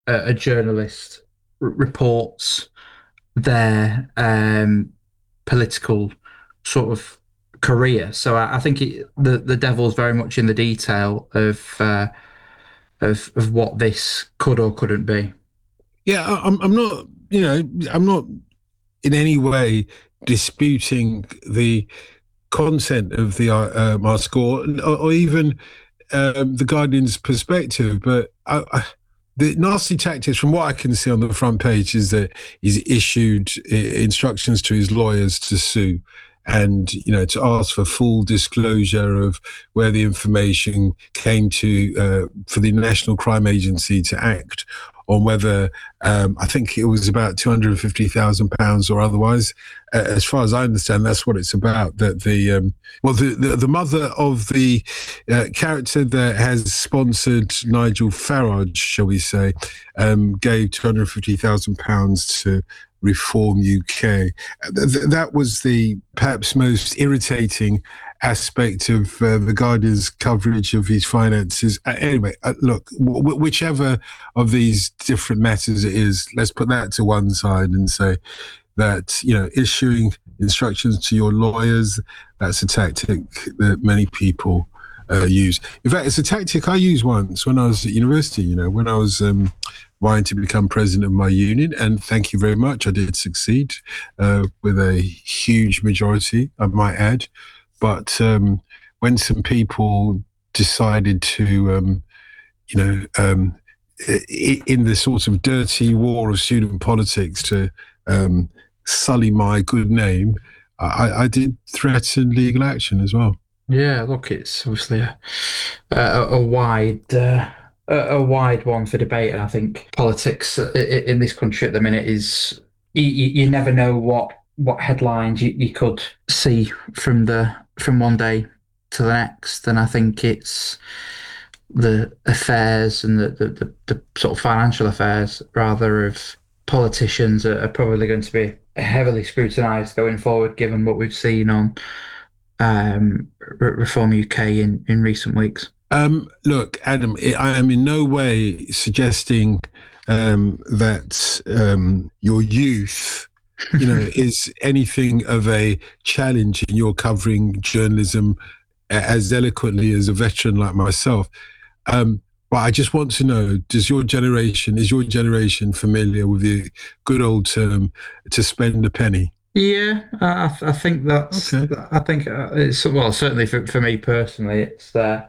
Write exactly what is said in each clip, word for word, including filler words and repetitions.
a, a journalist r- reports their um, political sort of career. So I, I think it, the the devil's very much in the detail of uh, of of what this could or couldn't be. Yeah, I- I'm, I'm not, you know, I'm not in any way disputing the content of the uh, um, article or, or even um, the Guardian's perspective, but I, I, the nasty tactics, from what I can see on the front page, is that he's issued instructions to his lawyers to sue, and you know to ask for full disclosure of where the information came to uh, for the National Crime Agency to act on whether um, I think it was about two hundred fifty thousand pounds or otherwise. Uh, as far as I understand, that's what it's about. That the um, well, the, the the mother of the uh, character that has sponsored Nigel Farage, shall we say, um, gave two hundred fifty thousand pounds to Reform U K. Th- that was the perhaps most irritating aspect of uh, the Guardian's coverage of his finances. Uh, anyway, uh, look, w- whichever of these different matters it is, let's put that to one side and say that, you know, issuing instructions to your lawyers, that's a tactic that many people uh, use. In fact, it's a tactic I used once when I was at university, you know, when I was um, vying to become president of my union. And thank you very much. I did succeed uh, with a huge majority, I might add. But um, when some people decided to, um, you know, um, in the sort of dirty war of student politics to um, sully my good name, I, I did threaten legal action as well. Yeah, look, it's obviously a a, a wide uh, a, a wide one for debate, and I think politics i- i- in this country at the minute is you, you never know what what headlines you, you could see from the from one day to the next, and I think it's the affairs and the the, the, the sort of financial affairs rather of politicians are, are probably going to be heavily scrutinised going forward, given what we've seen on um, Reform U K in, in recent weeks. Um, look, Adam, I am in no way suggesting um, that um, your youth, you know, is anything of a challenge in your covering journalism as eloquently as a veteran like myself. Um, but I just want to know: Does your generation is your generation familiar with the good old term "to spend a penny"? Yeah, I, I think that's. Okay. I think uh, it's well, certainly for, for me personally, it's uh,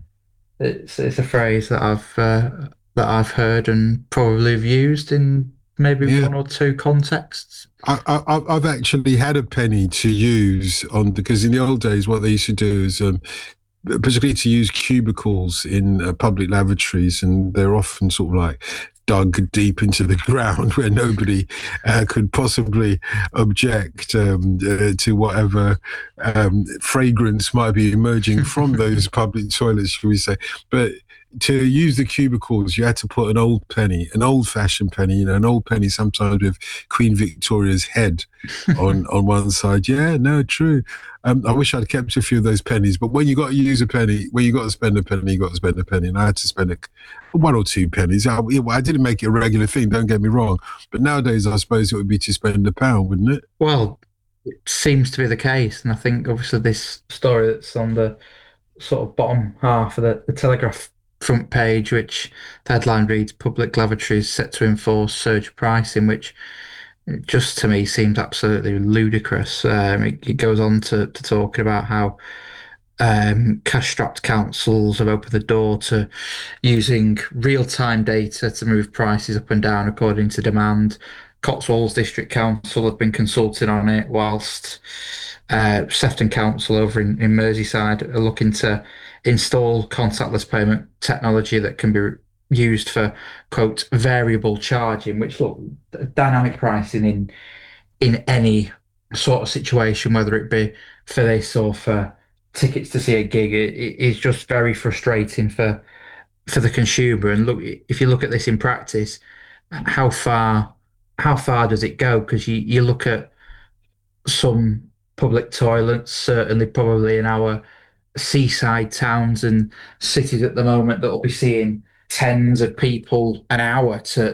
it's it's a phrase that I've uh, that I've heard and probably have used in maybe Yeah. one or two contexts. I, I, I've actually had a penny to use on because in the old days, what they used to do is um, particularly to use cubicles in uh, public lavatories, and they're often sort of like dug deep into the ground where nobody uh, could possibly object um, uh, to whatever um, fragrance might be emerging from those public toilets, shall we say. But to use the cubicles, you had to put an old penny, an old-fashioned penny, you know, an old penny sometimes with Queen Victoria's head on on one side. Yeah, no, true. Um, I wish I'd kept a few of those pennies, but when you got to use a penny, when you got to spend a penny, you got to spend a penny, and I had to spend a, one or two pennies. I, I didn't make it a regular thing. Don't get me wrong, but nowadays I suppose it would be to spend a pound, wouldn't it? Well, it seems to be the case, and I think obviously this story that's on the sort of bottom half of the, the Telegraph front page, which the headline reads "Public lavatories set to enforce surge pricing," which just to me seems absolutely ludicrous. Um, it, it goes on to, to talking about how um, cash-strapped councils have opened the door to using real-time data to move prices up and down according to demand. Cotswolds District Council have been consulting on it, whilst uh, Sefton Council over in, in Merseyside are looking to install contactless payment technology that can be used for quote variable charging, which look dynamic pricing in in any sort of situation, whether it be for this or for tickets to see a gig, it, it is just very frustrating for for the consumer. And look, if you look at this in practice, how far how far does it go? Because you, you look at some public toilets, certainly probably in our seaside towns and cities at the moment that will be seeing tens of people an hour to